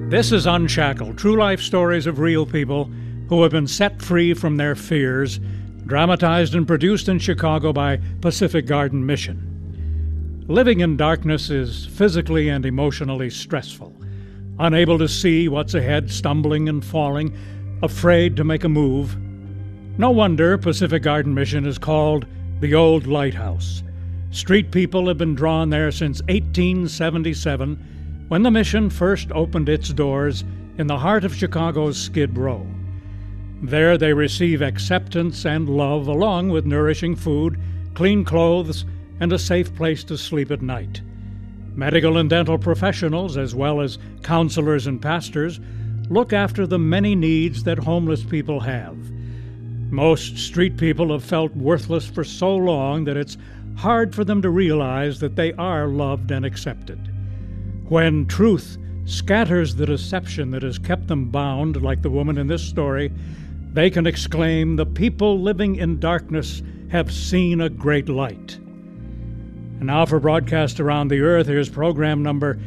This is Unshackled, true life stories of real people who have been set free from their fears, dramatized and produced in Chicago by Pacific Garden Mission. Living in darkness is physically and emotionally stressful. Unable to see what's ahead, stumbling and falling, afraid to make a move. No wonder Pacific Garden Mission is called the Old Lighthouse. Street people have been drawn there since 1877, when the mission first opened its doors in the heart of Chicago's Skid Row. There they receive acceptance and love, along with nourishing food, clean clothes, and a safe place to sleep at night. Medical and dental professionals, as well as counselors and pastors, look after the many needs that homeless people have. Most street people have felt worthless for so long that it's hard for them to realize that they are loved and accepted. When truth scatters the deception that has kept them bound, like the woman in this story, they can exclaim, "The people living in darkness have seen a great light." And now for broadcast around the earth, here's program number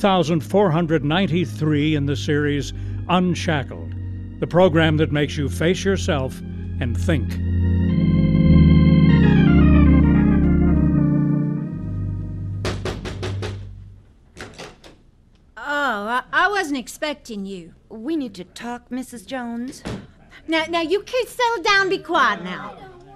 2493 in the series Unshackled, the program that makes you face yourself and think. I wasn't expecting you. We need to talk, Mrs. Jones. Now, you kids settle down, be quiet now.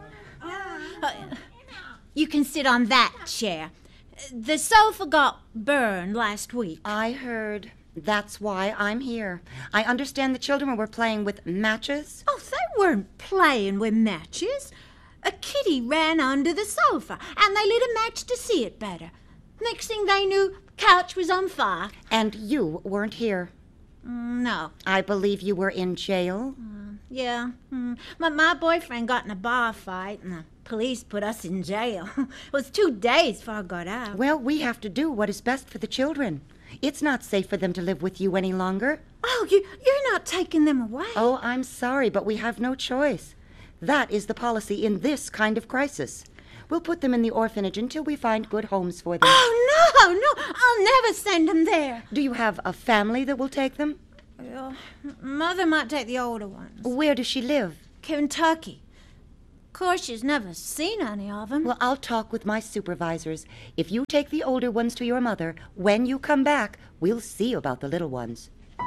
You can sit on that chair. The sofa got burned last week. I heard. That's why I'm here. I understand the children were playing with matches. Oh, they weren't playing with matches. A kitty ran under the sofa, and they lit a match to see it better. Next thing they knew, couch was on fire. And you weren't here. No. I believe you were in jail. Yeah. My boyfriend got in a bar fight, and the police put us in jail. It was 2 days before I got out. Well, we have to do what is best for the children. It's not safe for them to live with you any longer. Oh, you're not taking them away. Oh, I'm sorry, but we have no choice. That is the policy in this kind of crisis. We'll put them in the orphanage until we find good homes for them. Oh, no, I'll never send them there. Do you have a family that will take them? Well, Mother might take the older ones. Where does she live? Kentucky. Of course, she's never seen any of them. Well, I'll talk with my supervisors. If you take the older ones to your mother, when you come back, we'll see about the little ones.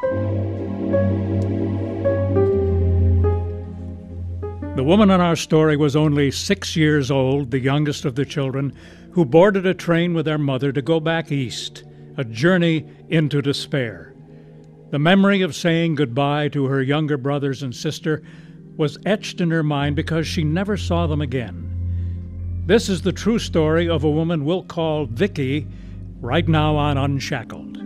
The woman in our story was only 6 years old, the youngest of the children, who boarded a train with their mother to go back east, a journey into despair. The memory of saying goodbye to her younger brothers and sister was etched in her mind because she never saw them again. This is the true story of a woman we'll call Vicky, right now on Unshackled.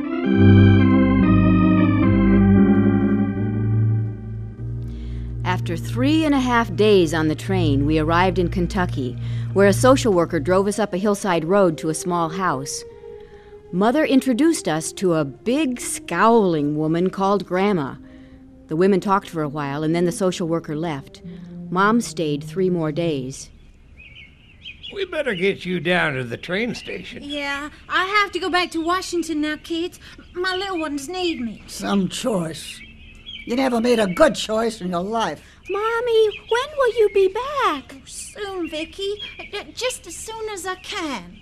After 3.5 days on the train, we arrived in Kentucky, where a social worker drove us up a hillside road to a small house. Mother introduced us to a big, scowling woman called Grandma. The women talked for a while, and then the social worker left. Mom stayed 3 more days. We better get you down to the train station. Yeah, I have to go back to Washington now, kids. My little ones need me. Some choice. You never made a good choice in your life. Mommy, when will you be back? Soon, Vicky. Just as soon as I can.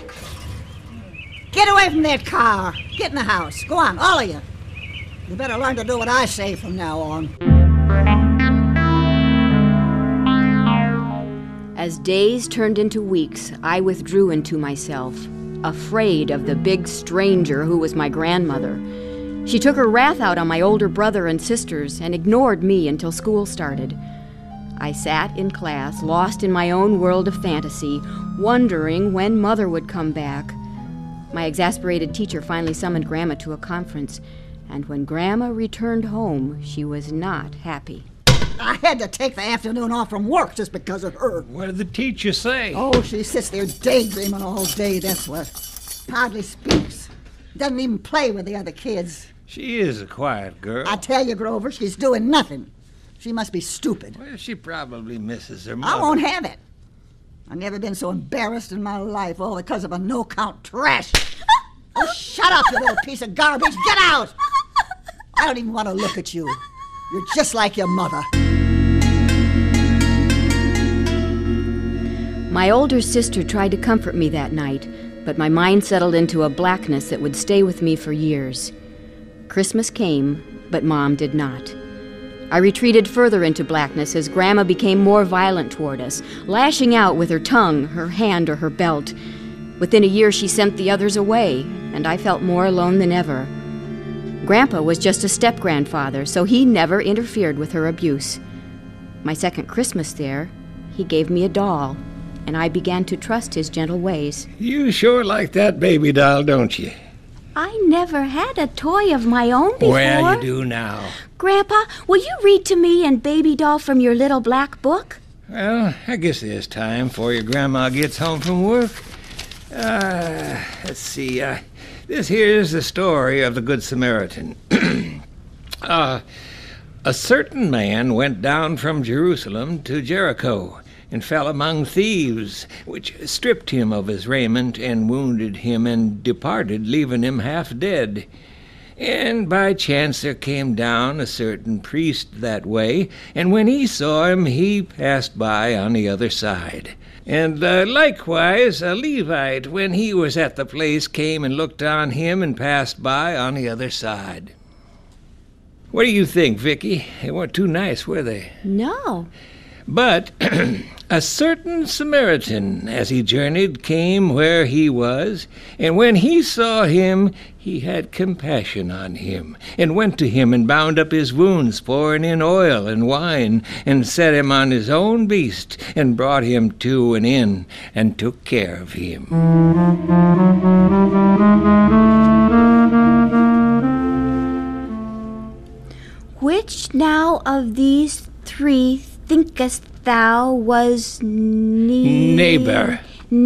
Get away from that car. Get in the house. Go on, all of you. You better learn to do what I say from now on. As days turned into weeks, I withdrew into myself, afraid of the big stranger who was my grandmother. She took her wrath out on my older brother and sisters and ignored me until school started. I sat in class, lost in my own world of fantasy, wondering when Mother would come back. My exasperated teacher finally summoned Grandma to a conference, and when Grandma returned home, she was not happy. I had to take the afternoon off from work just because of her. What did the teacher say? Oh, she sits there daydreaming all day, that's what. Hardly speaks. Doesn't even play with the other kids. She is a quiet girl. I tell you, Grover, she's doing nothing. She must be stupid. Well, she probably misses her mother. I won't have it. I've never been so embarrassed in my life, all because of a no-count trash. Oh, shut up, you little piece of garbage. Get out! I don't even want to look at you. You're just like your mother. My older sister tried to comfort me that night, but my mind settled into a blackness that would stay with me for years. Christmas came, but Mom did not. I retreated further into blackness as Grandma became more violent toward us, lashing out with her tongue, her hand, or her belt. Within a year, she sent the others away, and I felt more alone than ever. Grandpa was just a step-grandfather, so he never interfered with her abuse. My second Christmas there, he gave me a doll, and I began to trust his gentle ways. You sure like that baby doll, don't you? I never had a toy of my own before. Well, you do now. Grandpa, will you read to me and Baby Doll from your little black book? Well, I guess there's time before your grandma gets home from work. Let's see. This here's the story of the Good Samaritan. A certain man went down from Jerusalem to Jericho and fell among thieves, which stripped him of his raiment and wounded him and departed, leaving him half dead. And by chance there came down a certain priest that way, and when he saw him, he passed by on the other side. And likewise a Levite, when he was at the place, came and looked on him and passed by on the other side. What do you think, Vicky? They weren't too nice, were they? No. But a certain Samaritan, as he journeyed, came where he was, and when he saw him, he had compassion on him, and went to him and bound up his wounds, pouring in oil and wine, and set him on his own beast, and brought him to an inn, and took care of him. Which now of these three thinkest thou was Neighbor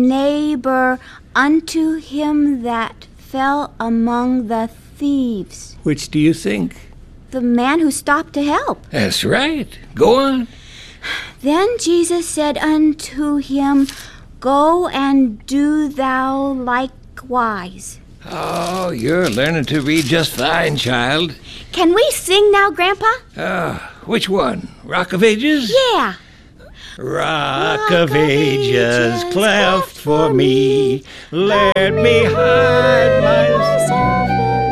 unto him that fell among the thieves? Which do you think? The man who stopped to help. That's right. Go on. Then Jesus said unto him, Go and do thou likewise. Oh, you're learning to read just fine, child. Can we sing now, Grandpa? Which one? Rock of Ages? Yeah. Rock of Ages, cleft for me, let me hide myself.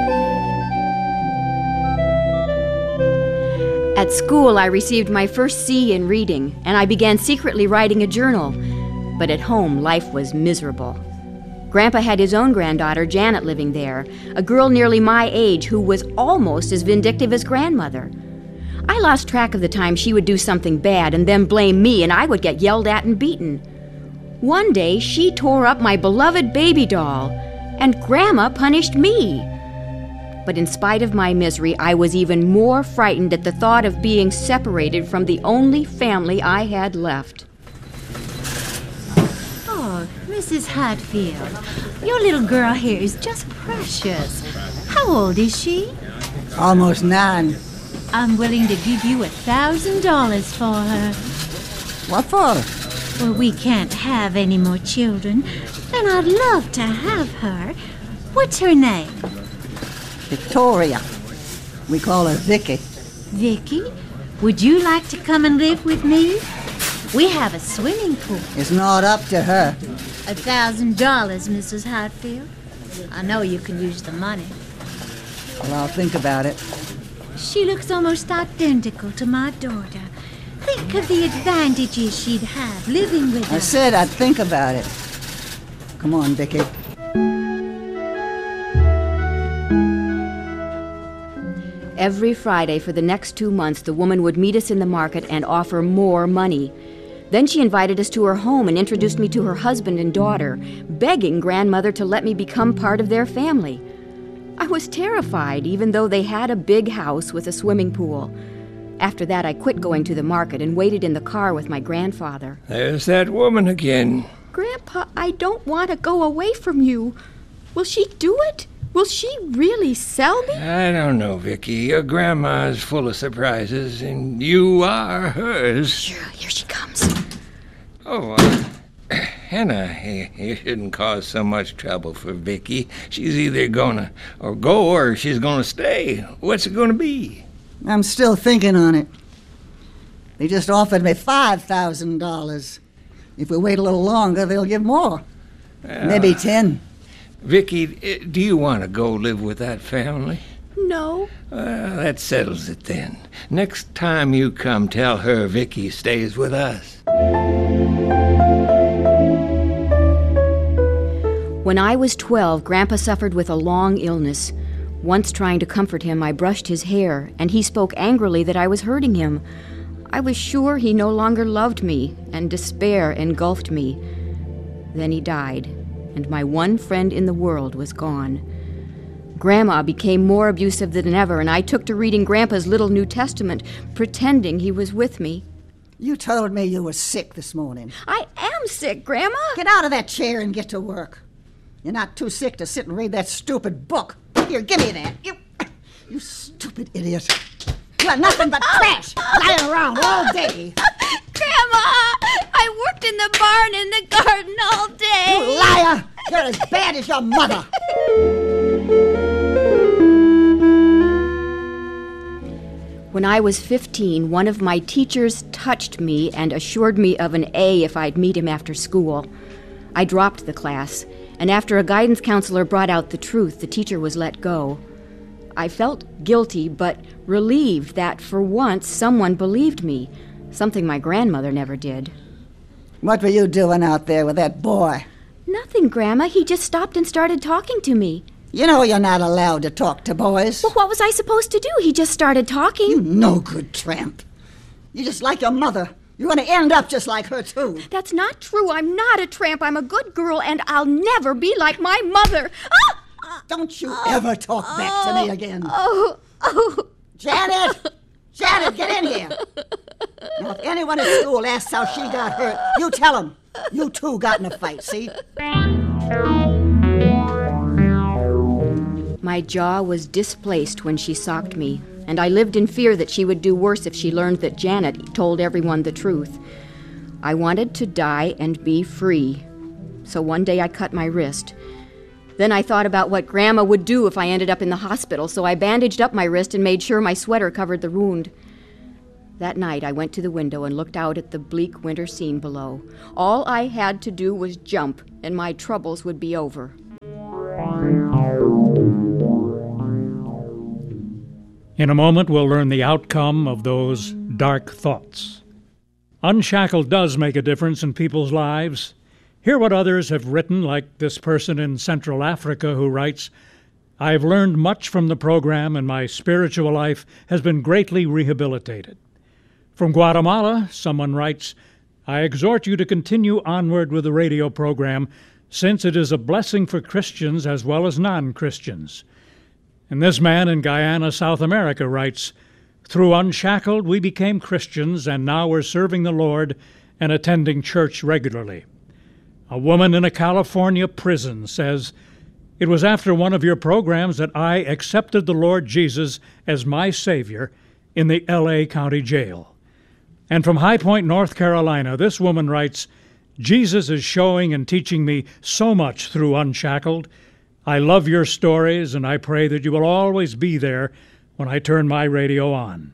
At school, I received my first C in reading, and I began secretly writing a journal. But at home, life was miserable. Grandpa had his own granddaughter, Janet, living there, a girl nearly my age who was almost as vindictive as grandmother. I lost track of the time she would do something bad and then blame me, and I would get yelled at and beaten. One day, she tore up my beloved baby doll, and Grandma punished me. But in spite of my misery, I was even more frightened at the thought of being separated from the only family I had left. Mrs. Hatfield, your little girl here is just precious. How old is she? Almost 9. I'm willing to give you $1,000 for her. What for? Well, we can't have any more children, and I'd love to have her. What's her name? Victoria. We call her Vicky. Vicky? Would you like to come and live with me? We have a swimming pool. It's not up to her. $1,000, Mrs. Hatfield. I know you can use the money. Well, I'll think about it. She looks almost identical to my daughter. Think of the advantages she'd have living with I us. said I'd think about it. Come on, Vicky. Every Friday for the next 2 months, the woman would meet us in the market and offer more money. Then she invited us to her home and introduced me to her husband and daughter, begging grandmother to let me become part of their family. I was terrified, even though they had a big house with a swimming pool. After that, I quit going to the market and waited in the car with my grandfather. There's that woman again. Grandpa, I don't want to go away from you. Will she do it? Will she really sell me? I don't know, Vicky. Your grandma's full of surprises, and you are hers. Here she comes. Oh, Hannah, you shouldn't cause so much trouble for Vicky. She's either gonna go or she's gonna stay. What's it gonna be? I'm still thinking on it. They just offered me $5,000. If we wait a little longer, they'll give more. Maybe 10. Vicky, do you want to go live with that family? No. That settles it then. Next time you come, tell her Vicky stays with us. When I was 12, Grandpa suffered with a long illness. Once trying to comfort him, I brushed his hair, and he spoke angrily that I was hurting him. I was sure he no longer loved me, and despair engulfed me. Then he died, and my one friend in the world was gone. Grandma became more abusive than ever, and I took to reading Grandpa's little New Testament, pretending he was with me. You told me you were sick this morning. I am sick, Grandma. Get out of that chair and get to work. You're not too sick to sit and read that stupid book. Here, give me that. You stupid idiot. You are nothing but trash lying around all day. Grandma, I worked in the barn and the garden all day. You liar! You're as bad as your mother. When I was 15, one of my teachers touched me and assured me of an A if I'd meet him after school. I dropped the class, and after a guidance counselor brought out the truth, the teacher was let go. I felt guilty, but relieved that for once someone believed me, something my grandmother never did. What were you doing out there with that boy? Nothing, Grandma. He just stopped and started talking to me. You know you're not allowed to talk to boys. Well, what was I supposed to do? He just started talking. You no-good tramp. You just like your mother. You're going to end up just like her, too. That's not true. I'm not a tramp. I'm a good girl, and I'll never be like my mother. Don't you ever talk back to me again. Oh. Janet! Janet, get in here. Now, if anyone at school asks how she got hurt, you tell them. You two got in a fight, see? My jaw was displaced when she socked me, and I lived in fear that she would do worse if she learned that Janet told everyone the truth. I wanted to die and be free, so one day I cut my wrist. Then I thought about what Grandma would do if I ended up in the hospital, so I bandaged up my wrist and made sure my sweater covered the wound. That night, I went to the window and looked out at the bleak winter scene below. All I had to do was jump, and my troubles would be over. In a moment, we'll learn the outcome of those dark thoughts. Unshackled does make a difference in people's lives. Hear what others have written, like this person in Central Africa who writes, "I've learned much from the program, and my spiritual life has been greatly rehabilitated." From Guatemala, someone writes, "I exhort you to continue onward with the radio program, since it is a blessing for Christians as well as non-Christians." And this man in Guyana, South America, writes, "Through Unshackled, we became Christians, and now we're serving the Lord and attending church regularly." A woman in a California prison says, "It was after one of your programs that I accepted the Lord Jesus as my Savior in the L.A. County Jail." And from High Point, North Carolina, this woman writes, "Jesus is showing and teaching me so much through Unshackled. I love your stories, and I pray that you will always be there when I turn my radio on."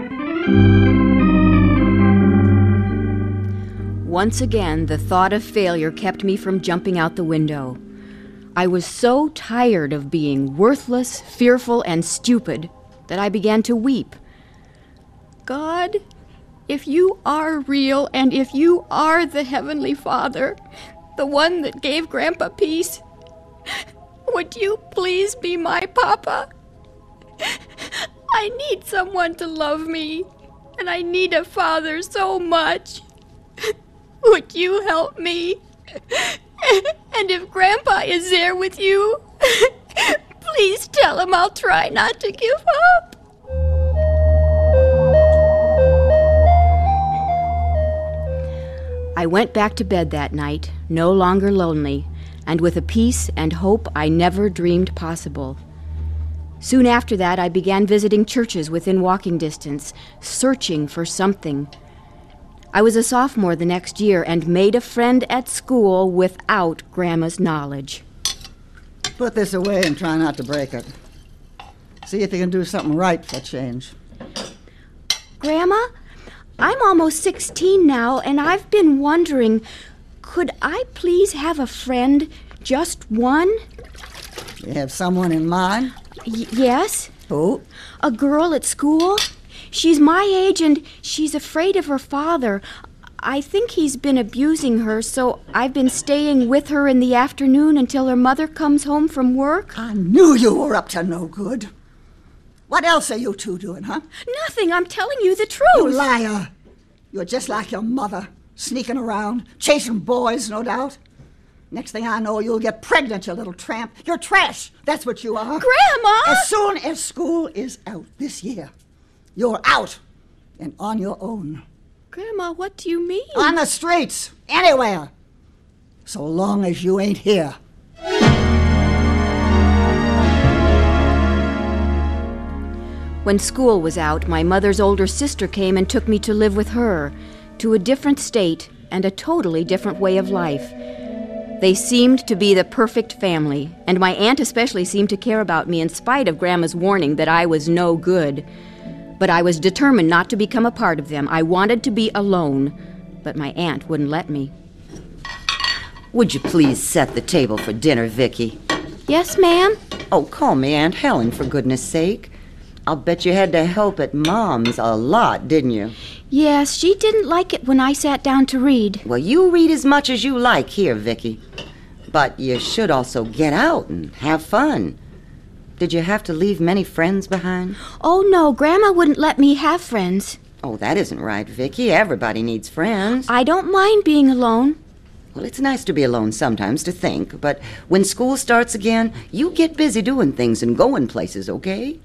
Once again, the thought of failure kept me from jumping out the window. I was so tired of being worthless, fearful, and stupid that I began to weep. God, if you are real, and if you are the Heavenly Father, the one that gave Grandpa peace, would you please be my Papa? I need someone to love me, and I need a father so much. Would you help me? And if Grandpa is there with you, please tell him I'll try not to give up. I went back to bed that night, no longer lonely, and with a peace and hope I never dreamed possible. Soon after that, I began visiting churches within walking distance, searching for something. I was a sophomore the next year and made a friend at school without Grandma's knowledge. Put this away and try not to break it. See if you can do something right for a change. Grandma, I'm almost 16 now, and I've been wondering, could I please have a friend, just one? You have someone in mind? Yes. Who? A girl at school. She's my age, and she's afraid of her father. I think he's been abusing her, so I've been staying with her in the afternoon until her mother comes home from work. I knew you were up to no good. What else are you two doing, huh? Nothing. I'm telling you the You truth. liar. You're just like your mother, sneaking around, chasing boys, no doubt. Next thing I know, you'll get pregnant, you little tramp. You're trash. That's what you are. Grandma! As soon as school is out this year, you're out and on your own. Grandma, what do you mean? On the streets, anywhere. So long as you ain't here. When school was out, my mother's older sister came and took me to live with her, to a different state and a totally different way of life. They seemed to be the perfect family, and my aunt especially seemed to care about me in spite of Grandma's warning that I was no good. But I was determined not to become a part of them. I wanted to be alone, but my aunt wouldn't let me. Would you please set the table for dinner, Vicky? Yes, ma'am? Oh, call me Aunt Helen, for goodness sake. I'll bet you had to help at Mom's a lot, didn't you? Yes, she didn't like it when I sat down to read. Well, you read as much as you like here, Vicky. But you should also get out and have fun. Did you have to leave many friends behind? Oh, no, Grandma wouldn't let me have friends. Oh, that isn't right, Vicky. Everybody needs friends. I don't mind being alone. Well, it's nice to be alone sometimes to think, but when school starts again, you get busy doing things and going places, okay?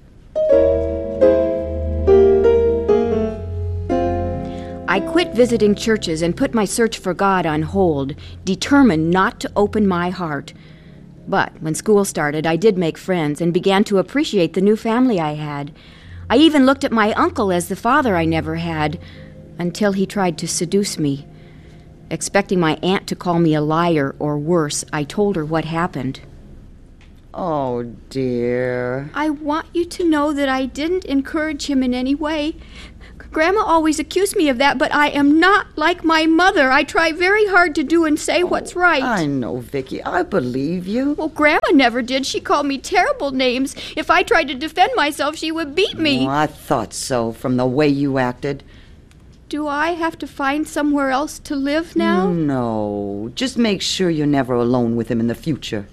I quit visiting churches and put my search for God on hold, determined not to open my heart. But when school started, I did make friends and began to appreciate the new family I had. I even looked at my uncle as the father I never had, until he tried to seduce me. Expecting my aunt to call me a liar or worse, I told her what happened. Oh, dear. I want you to know that I didn't encourage him in any way. Grandma always accused me of that, but I am not like my mother. I try very hard to do and say what's right. I know, Vicky. I believe you. Well, Grandma never did. She called me terrible names. If I tried to defend myself, she would beat me. Oh, I thought so, from the way you acted. Do I have to find somewhere else to live now? No. Just make sure you're never alone with him in the future.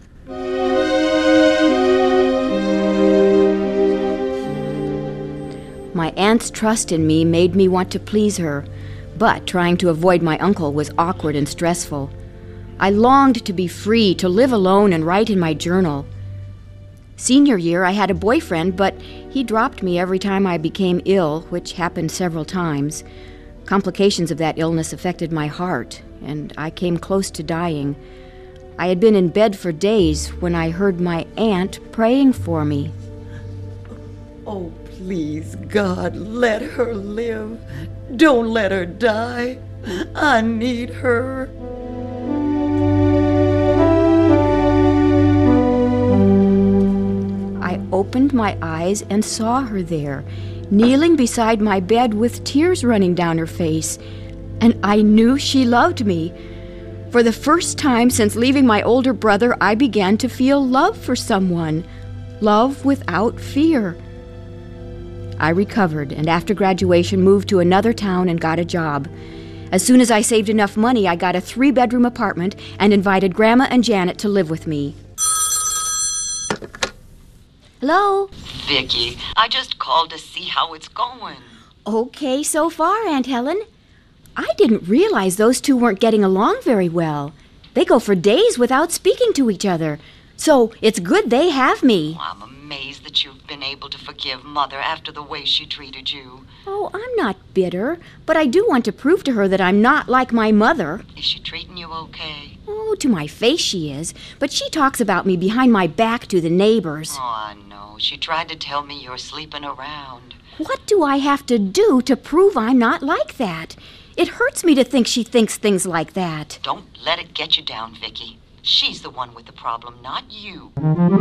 My aunt's trust in me made me want to please her, but trying to avoid my uncle was awkward and stressful. I longed to be free, to live alone and write in my journal. Senior year, I had a boyfriend, but he dropped me every time I became ill, which happened several times. Complications of that illness affected my heart, and I came close to dying. I had been in bed for days when I heard my aunt praying for me. Oh, please, God, let her live. Don't let her die. I need her. I opened my eyes and saw her there, kneeling beside my bed with tears running down her face, and I knew she loved me. For the first time since leaving my older brother, I began to feel love for someone, love without fear. I recovered, and after graduation moved to another town and got a job. As soon as I saved enough money, I got a 3-bedroom apartment and invited Grandma and Janet to live with me. Hello? Vicky, I just called to see how it's going. Okay so far, Aunt Helen. I didn't realize those two weren't getting along very well. They go for days without speaking to each other. So it's good they have me. I'm amazed that you've been able to forgive Mother after the way she treated you. Oh, I'm not bitter, but I do want to prove to her that I'm not like my mother. Is she treating you okay? Oh, to my face she is, but she talks about me behind my back to the neighbors. Oh, I know. She tried to tell me you're sleeping around. What do I have to do to prove I'm not like that? It hurts me to think she thinks things like that. Don't let it get you down, Vicky. She's the one with the problem, not you.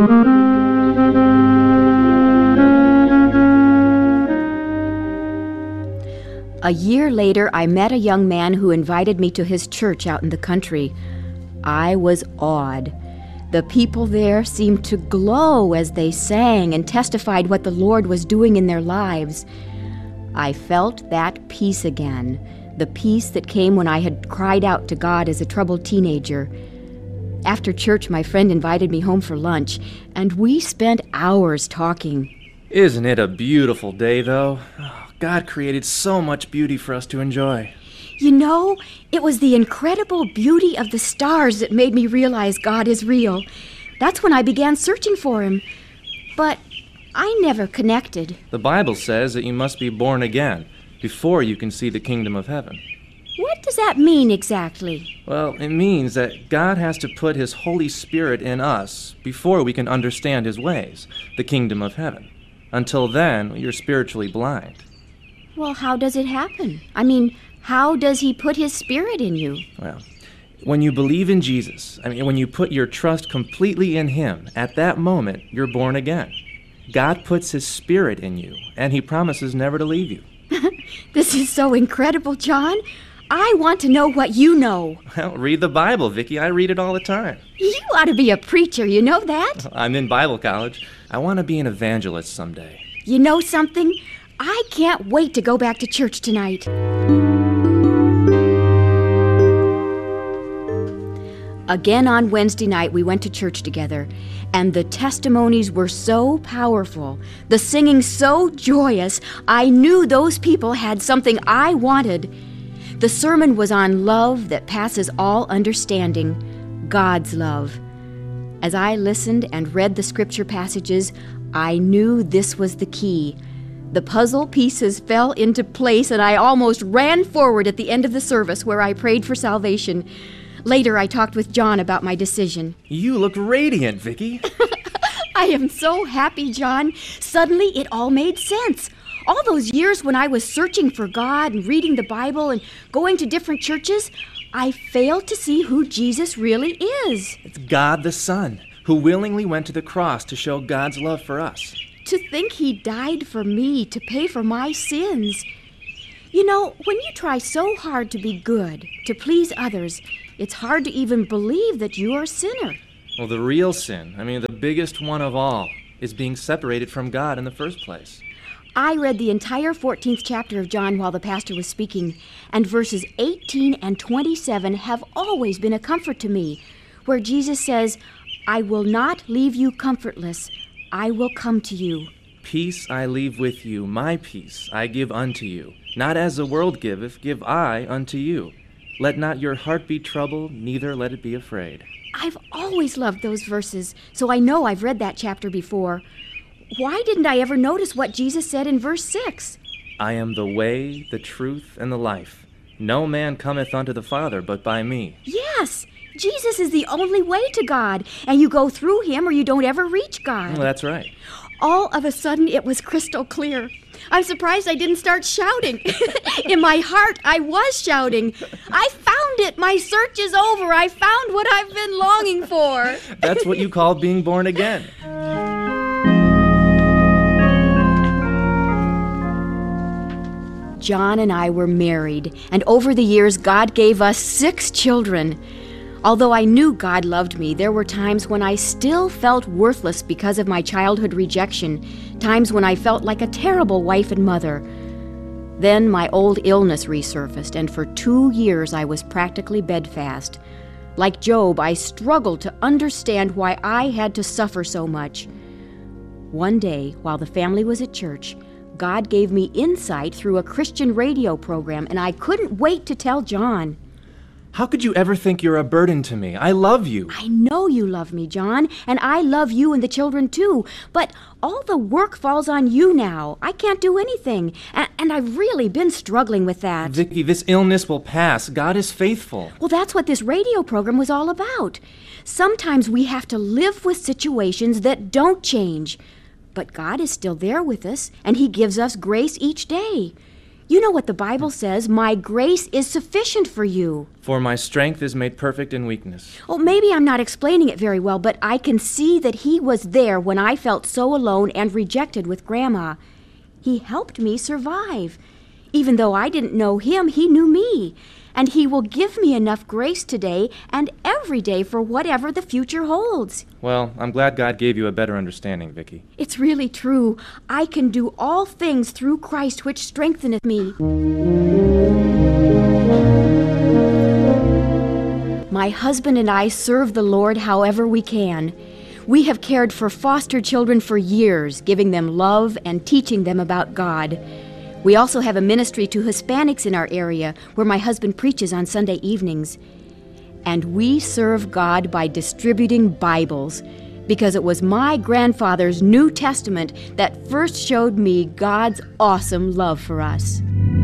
A year later, I met a young man who invited me to his church out in the country. I was awed. The people there seemed to glow as they sang and testified what the Lord was doing in their lives. I felt that peace again, the peace that came when I had cried out to God as a troubled teenager. After church, my friend invited me home for lunch, and we spent hours talking. Isn't it a beautiful day, though? Oh, God created so much beauty for us to enjoy. You know, it was the incredible beauty of the stars that made me realize God is real. That's when I began searching for him. But I never connected. The Bible says that you must be born again before you can see the kingdom of heaven. What does that mean exactly? Well, it means that God has to put his Holy Spirit in us before we can understand his ways, the kingdom of heaven. Until then, you're spiritually blind. Well, how does it happen? I mean, how does he put his Spirit in you? Well, when you believe in Jesus, when you put your trust completely in him, at that moment, you're born again. God puts his Spirit in you, and he promises never to leave you. This is so incredible, John. I want to know what you know. Well, read the Bible, Vicky. I read it all the time. You ought to be a preacher, you know that? I'm in Bible college. I want to be an evangelist someday. You know something? I can't wait to go back to church tonight. Again on Wednesday night, we went to church together, and the testimonies were so powerful, the singing so joyous, I knew those people had something I wanted. The sermon was on love that passes all understanding, God's love. As I listened and read the scripture passages, I knew this was the key. The puzzle pieces fell into place, and I almost ran forward at the end of the service where I prayed for salvation. Later, I talked with John about my decision. You look radiant, Vicky. I am so happy, John. Suddenly, it all made sense. All those years when I was searching for God and reading the Bible and going to different churches, I failed to see who Jesus really is. It's God the Son, who willingly went to the cross to show God's love for us. To think he died for me to pay for my sins. You know, when you try so hard to be good, to please others, it's hard to even believe that you are a sinner. Well, the real sin, the biggest one of all, is being separated from God in the first place. I read the entire 14th chapter of John while the pastor was speaking, and verses 18 and 27 have always been a comfort to me, where Jesus says, I will not leave you comfortless. I will come to you. Peace I leave with you, my peace I give unto you. Not as the world giveth, give I unto you. Let not your heart be troubled, neither let it be afraid. I've always loved those verses, so I know I've read that chapter before. Why didn't I ever notice what Jesus said in verse 6? I am the way, the truth, and the life. No man cometh unto the Father but by me. Yes, Jesus is the only way to God, and you go through him or you don't ever reach God. Well, that's right. All of a sudden, it was crystal clear. I'm surprised I didn't start shouting. In my heart, I was shouting. I found it. My search is over. I found what I've been longing for. That's what you call being born again. John and I were married, and over the years, God gave us 6 children. Although I knew God loved me, there were times when I still felt worthless because of my childhood rejection, times when I felt like a terrible wife and mother. Then my old illness resurfaced, and for 2 years I was practically bedfast. Like Job, I struggled to understand why I had to suffer so much. One day, while the family was at church, God gave me insight through a Christian radio program, and I couldn't wait to tell John. How could you ever think you're a burden to me? I love you. I know you love me, John, and I love you and the children too, but all the work falls on you now. I can't do anything, and I've really been struggling with that. Vicky, this illness will pass. God is faithful. Well, that's what this radio program was all about. Sometimes we have to live with situations that don't change, but God is still there with us, and he gives us grace each day. You know what the Bible says, my grace is sufficient for you. For my strength is made perfect in weakness. Oh, maybe I'm not explaining it very well, but I can see that he was there when I felt so alone and rejected with Grandma. He helped me survive. Even though I didn't know him, he knew me. And he will give me enough grace today and every day for whatever the future holds. Well, I'm glad God gave you a better understanding, Vicki. It's really true. I can do all things through Christ which strengtheneth me. My husband and I serve the Lord however we can. We have cared for foster children for years, giving them love and teaching them about God. We also have a ministry to Hispanics in our area where my husband preaches on Sunday evenings. And we serve God by distributing Bibles because it was my grandfather's New Testament that first showed me God's awesome love for us.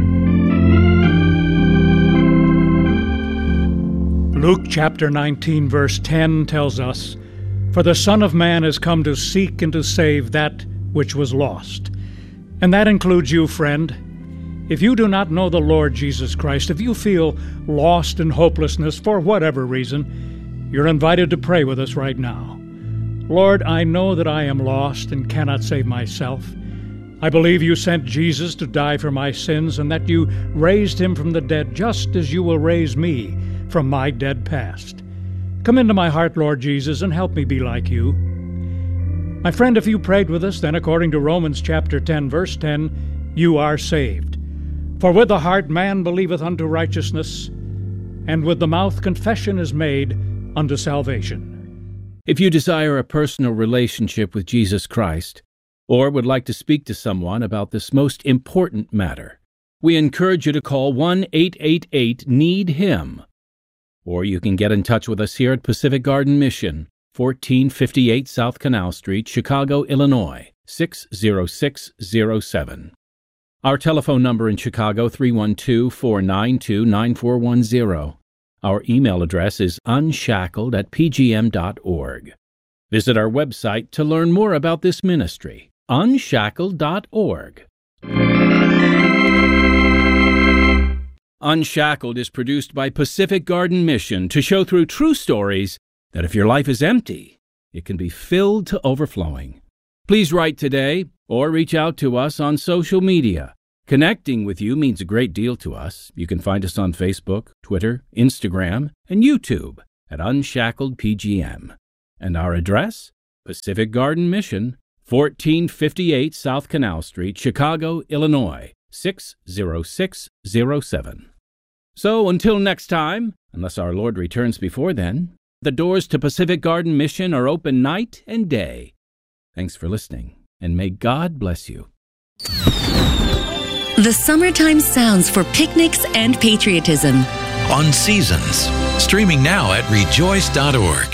Luke chapter 19, verse 10 tells us, "For the Son of Man is come to seek and to save that which was lost." And that includes you, friend. If you do not know the Lord Jesus Christ, if you feel lost in hopelessness for whatever reason, you're invited to pray with us right now. Lord, I know that I am lost and cannot save myself. I believe you sent Jesus to die for my sins and that you raised him from the dead just as you will raise me from my dead past. Come into my heart, Lord Jesus, and help me be like you. My friend, if you prayed with us, then according to Romans chapter 10, verse 10, you are saved. For with the heart man believeth unto righteousness, and with the mouth confession is made unto salvation. If you desire a personal relationship with Jesus Christ, or would like to speak to someone about this most important matter, we encourage you to call 1-888-NEED-HIM. Or you can get in touch with us here at Pacific Garden Mission, 1458 South Canal Street, Chicago, Illinois, 60607. Our telephone number in Chicago, 312-492-9410. Our email address is unshackled@pgm.org. Visit our website to learn more about this ministry, unshackled.org. Unshackled is produced by Pacific Garden Mission to show through true stories that if your life is empty, it can be filled to overflowing. Please write today or reach out to us on social media. Connecting with you means a great deal to us. You can find us on Facebook, Twitter, Instagram, and YouTube at Unshackled PGM. And our address? Pacific Garden Mission, 1458 South Canal Street, Chicago, Illinois, 60607. So until next time, unless our Lord returns before then, the doors to Pacific Garden Mission are open night and day. Thanks for listening, and may God bless you. The summertime sounds for picnics and patriotism. On Seasons, streaming now at rejoice.org.